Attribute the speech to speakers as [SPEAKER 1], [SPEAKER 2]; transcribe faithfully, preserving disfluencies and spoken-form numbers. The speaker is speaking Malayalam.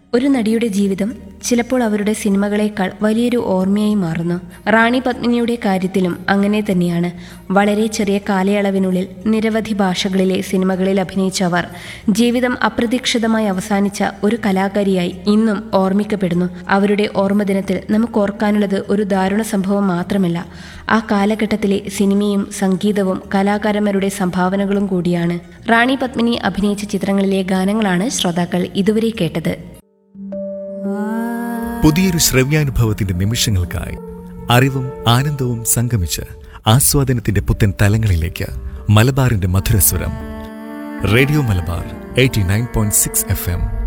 [SPEAKER 1] ഒരു നടിയുടെ ജീവിതം ചിലപ്പോൾ അവരുടെ സിനിമകളേക്കാൾ വലിയൊരു ഓർമ്മയായി മാറുന്നു. റാണി പത്മിനിയുടെ കാര്യത്തിലും അങ്ങനെ തന്നെയാണ്. വളരെ ചെറിയ കാലയളവിനുള്ളിൽ നിരവധി ഭാഷകളിലെ സിനിമകളിൽ അഭിനയിച്ച അവർ ജീവിതം അപ്രതീക്ഷിതമായി അവസാനിച്ച ഒരു കലാകാരിയായി ഇന്നും ഓർമ്മിക്കപ്പെടുന്നു. അവരുടെ ഓർമ്മദിനത്തിൽ നമുക്ക് ഓർക്കാനുള്ളത് ഒരു ദാരുണ സംഭവം മാത്രമല്ല, ആ കാലഘട്ടത്തിലെ സിനിമയും സംഗീതവും കലാകാരന്മാരുടെ സംഭാവനകളും കൂടിയാണ്. റാണി പത്മിനി അഭിനയിച്ച ചിത്രങ്ങളിലെ ഗാനങ്ങളാണ് ശ്രോതാക്കൾ ഇതുവരെ കേട്ടത്.
[SPEAKER 2] പുതിയൊരു ശ്രവ്യാനുഭവത്തിന്റെ നിമിഷങ്ങൾക്കായി അറിവും ആനന്ദവും സംഗമിച്ച് ആസ്വാദനത്തിന്റെ പുത്തൻ തലങ്ങളിലേക്ക് മലബാറിന്റെ മധുരസ്വരം. Radio Malabar eighty nine point six F M.